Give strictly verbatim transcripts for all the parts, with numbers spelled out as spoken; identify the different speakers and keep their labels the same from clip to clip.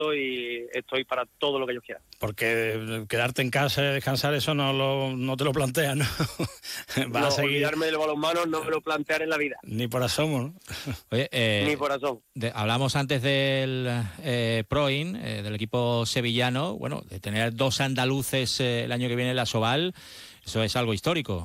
Speaker 1: abrazo y estoy para todo lo que ellos quieran.
Speaker 2: Porque quedarte en casa y descansar, eso no lo, no te lo planteas, ¿no?
Speaker 1: Va no, a seguir... olvidarme del balonmano no me lo plantearé en la vida.
Speaker 2: Ni por asomo, ¿no?
Speaker 3: Oye, eh,
Speaker 1: Ni por asomo.
Speaker 3: De, hablamos antes del eh, Proin, eh, del equipo sevillano, bueno, de tener dos andaluces eh, el año que viene en la Soval, eso es algo histórico.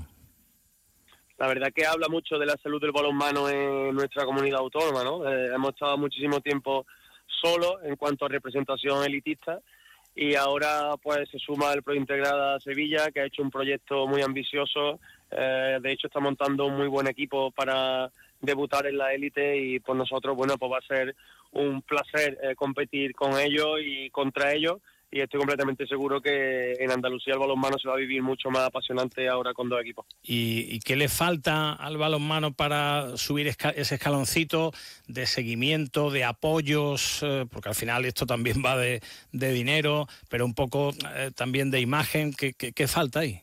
Speaker 1: La verdad que habla mucho de la salud del balonmano en nuestra comunidad autónoma, ¿no? Eh, hemos estado muchísimo tiempo solos en cuanto a representación elitista y ahora pues se suma el Prointegrada Sevilla, que ha hecho un proyecto muy ambicioso. Eh, de hecho está montando un muy buen equipo para debutar en la élite y por nosotros, bueno, pues va a ser un placer eh, competir con ellos y contra ellos. Y estoy completamente seguro que en Andalucía el balonmano se va a vivir mucho más apasionante ahora con dos equipos.
Speaker 2: ¿Y, y qué le falta al balonmano para subir esca- ese escaloncito de seguimiento, de apoyos? Eh, porque al final esto también va de, de dinero, pero un poco eh, también de imagen. ¿Qué, qué, qué falta ahí?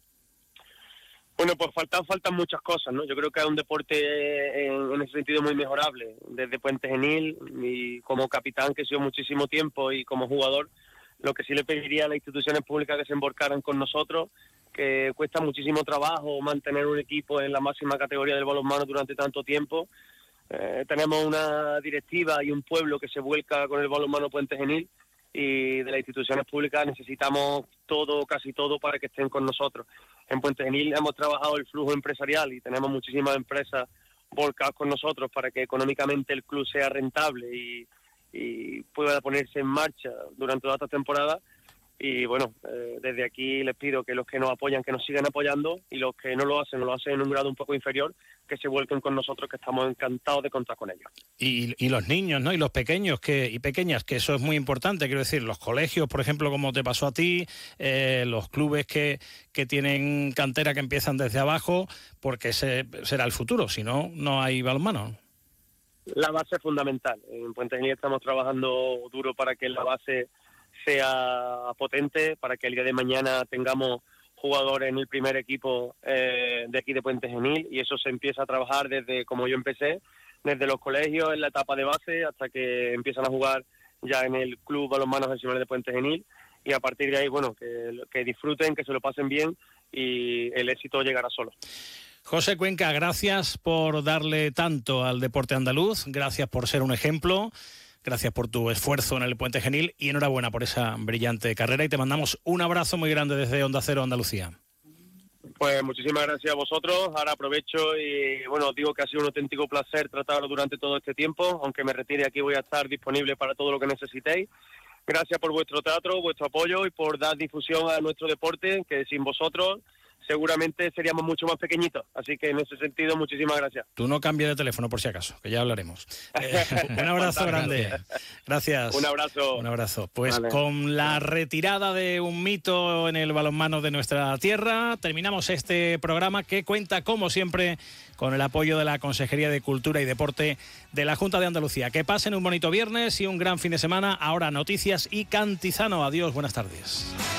Speaker 1: Bueno, pues faltan faltan muchas cosas, ¿no? Yo creo que es un deporte en, en ese sentido muy mejorable. Desde Puente Genil y como capitán que he sido muchísimo tiempo y como jugador, lo que sí le pediría a las instituciones públicas que se emborcaran con nosotros, que cuesta muchísimo trabajo mantener un equipo en la máxima categoría del balonmano durante tanto tiempo. Eh, tenemos una directiva y un pueblo que se vuelca con el balonmano Puente Genil y de las instituciones públicas necesitamos todo, casi todo, para que estén con nosotros. En Puente Genil hemos trabajado el flujo empresarial y tenemos muchísimas empresas volcadas con nosotros para que económicamente el club sea rentable y y pueda ponerse en marcha durante toda esta temporada. Y bueno, eh, desde aquí les pido que los que nos apoyan, que nos sigan apoyando, y los que no lo hacen, no lo hacen en un grado un poco inferior, que se vuelquen con nosotros, que estamos encantados de contar con ellos.
Speaker 2: Y, y los niños, ¿no? Y los pequeños que y pequeñas, que eso es muy importante, quiero decir, los colegios, por ejemplo, como te pasó a ti, eh, los clubes que, que tienen cantera, que empiezan desde abajo, porque ese será el futuro, si no, no hay balonmano.
Speaker 1: La base es fundamental. En Puente Genil estamos trabajando duro para que la base sea potente, para que el día de mañana tengamos jugadores en el primer equipo eh, de aquí de Puente Genil, y eso se empieza a trabajar desde, como yo empecé, desde los colegios en la etapa de base hasta que empiezan a jugar ya en el Club Balonmano Nacional de Puente Genil, y a partir de ahí, bueno, que, que disfruten, que se lo pasen bien y el éxito llegará solo.
Speaker 2: José Cuenca, gracias por darle tanto al deporte andaluz, gracias por ser un ejemplo, gracias por tu esfuerzo en el Puente Genil y enhorabuena por esa brillante carrera, y te mandamos un abrazo muy grande desde Onda Cero Andalucía.
Speaker 1: Pues muchísimas gracias a vosotros. Ahora aprovecho y bueno, os digo que ha sido un auténtico placer trataros durante todo este tiempo. Aunque me retire, aquí voy a estar disponible para todo lo que necesitéis. Gracias por vuestro teatro, vuestro apoyo y por dar difusión a nuestro deporte, que sin vosotros seguramente seríamos mucho más pequeñitos. Así que en ese sentido, muchísimas gracias.
Speaker 2: Tú no cambies de teléfono por si acaso, que ya hablaremos. Eh, un abrazo grande. Gracias.
Speaker 1: Un abrazo.
Speaker 2: Un abrazo. Pues
Speaker 1: vale.
Speaker 2: Con la retirada de un mito en el balonmano de nuestra tierra, terminamos este programa que cuenta, como siempre, con el apoyo de la Consejería de Cultura y Deporte de la Junta de Andalucía. Que pasen un bonito viernes y un gran fin de semana. Ahora noticias y Cantizano. Adiós, buenas tardes.